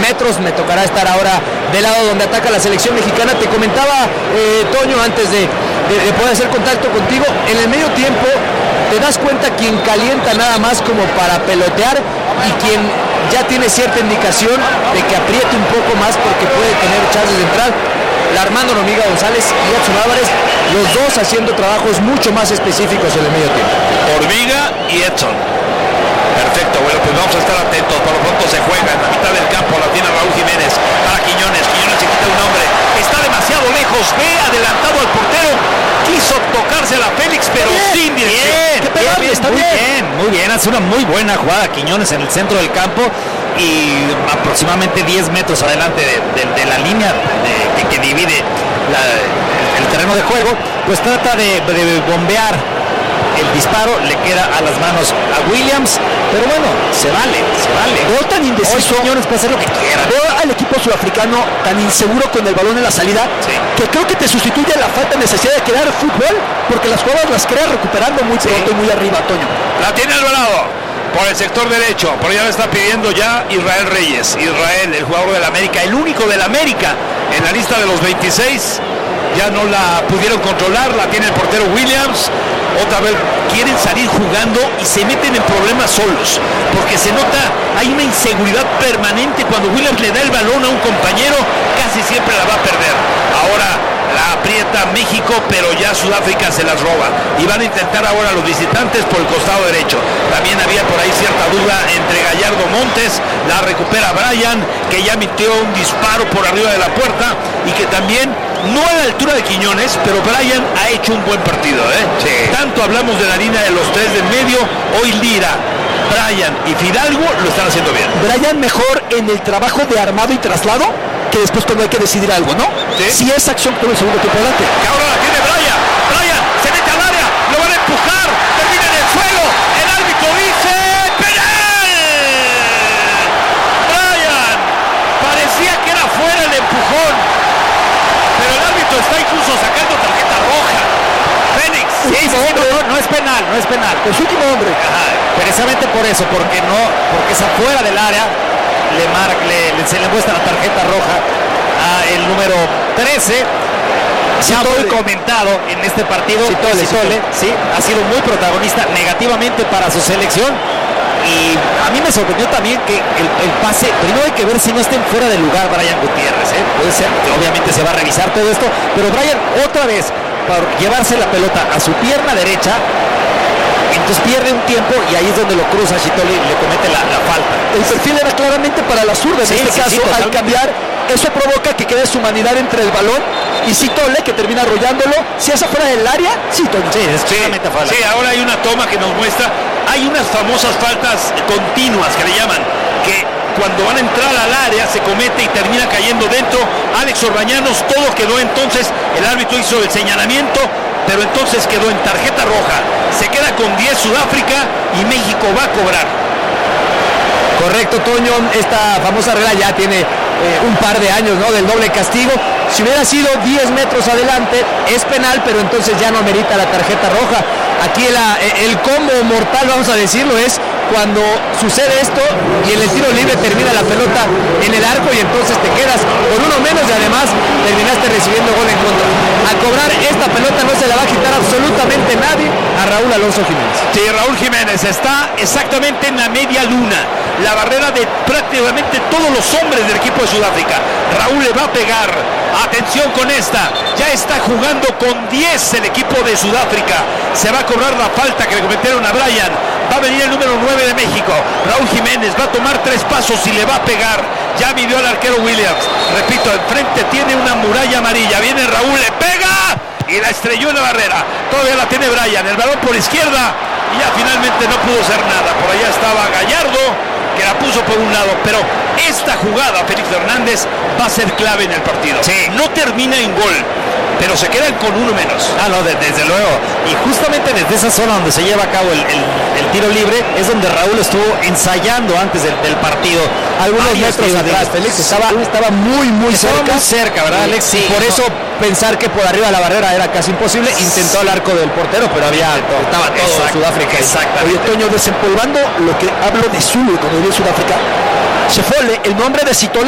metros. Me tocará estar ahora del lado donde ataca la selección mexicana. Te comentaba, Toño, antes de poder hacer contacto contigo, en el medio tiempo te das cuenta quien calienta nada más como para pelotear y quien ya tiene cierta indicación de que apriete un poco más porque puede tener chances de entrar. Armando Hormiga González y Edson Álvarez, los dos haciendo trabajos mucho más específicos en el medio tiempo. Hormiga y Edson. Perfecto, bueno, pues vamos a estar atentos. Por lo pronto se juega en la mitad del campo, la tiene Raúl Jiménez para Quiñones. Quiñones se quita un hombre, está demasiado lejos, ve adelantado al portero, quiso tocarse a la Félix, pero sin dirección. Muy bien, hace una muy buena jugada Quiñones en el centro del campo y aproximadamente 10 metros adelante de la línea que divide el terreno de juego, pues trata de bombear el disparo, le queda a las manos a Williams, pero bueno, se vale. Veo tan indeciso, Quiñones puede hacer lo que quiera. Veo al equipo sudafricano tan inseguro con el balón en la salida, que creo que te sustituye la falta de necesidad de crear fútbol, porque las jugadas las crea recuperando muy pronto y muy arriba, Toño. La tiene Alvarado por el sector derecho, por allá le está pidiendo ya Israel Reyes. Israel, el jugador del América, el único del América en la lista de los 26. Ya no la pudieron controlar, la tiene el portero Williams. Otra vez quieren salir jugando y se meten en problemas solos, porque se nota, hay una inseguridad permanente. Cuando Williams le da el balón a un compañero, casi siempre la va a perder. Ahora la aprieta México, pero ya Sudáfrica se las roba y van a intentar ahora los visitantes por el costado derecho. También había por ahí cierta duda entre Gallardo Montes, la recupera Bryan, que ya emitió un disparo por arriba de la puerta y que también no a la altura de Quiñones, pero Bryan ha hecho un buen partido, Sí. Tanto hablamos de la línea de los tres del medio, hoy Lira, Bryan y Fidalgo lo están haciendo bien. Bryan mejor en el trabajo de armado y traslado que después cuando hay que decidir algo, ¿no? Sí. Si es acción todo el segundo tiempo adelante. Que ahora la tiene Bryan se mete al área, lo van a empujar, termina en el suelo, el árbitro dice ¡penal! Bryan, parecía que era fuera el empujón, pero el árbitro está incluso sacando tarjeta roja. Félix. Sí, no es penal. El último hombre. Precisamente por eso, porque es afuera del área, se le muestra la tarjeta roja a el número 13. Ya muy comentado en este partido. Citole, sí, ha sido muy protagonista negativamente para su selección. Y a mí me sorprendió también que el pase, primero hay que ver si no está en fuera de lugar Bryan Gutiérrez, puede ser, que obviamente se va a revisar todo esto, pero Bryan otra vez, para llevarse la pelota a su pierna derecha, entonces pierde un tiempo y ahí es donde lo cruza Chitole y le comete la falta. El perfil era claramente para la zurda en este caso, al cambiar, eso provoca que quede su humanidad entre el balón y Chitole, que termina arrollándolo. Si es afuera del área, sí, es claramente falta. Sí, ahora hay una toma que nos muestra, hay unas famosas faltas continuas que le llaman, que cuando van a entrar al área se comete y termina cayendo dentro. Alex Orbañanos, todo quedó entonces, el árbitro hizo el señalamiento, pero entonces quedó en tarjeta roja. Se queda con 10 Sudáfrica y México va a cobrar. Correcto, Toño, esta famosa regla ya tiene un par de años, ¿no? Del doble castigo. Si hubiera sido 10 metros adelante, es penal, pero entonces ya no amerita la tarjeta roja. Aquí el combo mortal, vamos a decirlo, es cuando sucede esto y en el tiro libre termina la pelota en el arco y entonces te quedas con uno menos y además terminaste recibiendo gol en contra. A cobrar esta pelota no se la va a quitar absolutamente nadie a Raúl Alonso Jiménez. Sí, Raúl Jiménez está exactamente en la media luna, la barrera de prácticamente todos los hombres del equipo de Sudáfrica. Raúl le va a pegar. Atención con esta, ya está jugando con 10 el equipo de Sudáfrica. Se va a cobrar la falta que le cometieron a Bryan. Va a venir el número 9 de México, Raúl Jiménez, va a tomar 3 pasos y le va a pegar. Ya midió al arquero Williams. Repito, enfrente tiene una muralla amarilla. Viene Raúl, le pega y la estrelló en la barrera. Todavía la tiene Bryan, el balón por izquierda y ya finalmente no pudo hacer nada. Por allá estaba Gallardo, que la puso por un lado, pero esta jugada, Félix Fernández, va a ser clave en el partido. Sí. No termina en gol, pero se quedan con uno menos. Desde luego. Y justamente desde esa zona donde se lleva a cabo el tiro libre es donde Raúl estuvo ensayando antes del partido. Algunos metros atrás, Félix estaba muy cerca, ¿verdad, Alex? Sí. Por eso pensar que por arriba de la barrera era casi imposible. Intentó al arco del portero, pero estaba todo Sudáfrica. Exactamente. Oye, Toño, desempolvando lo que hablo de Zulu, cuando vive Sudáfrica, Shefole, el nombre de Chitole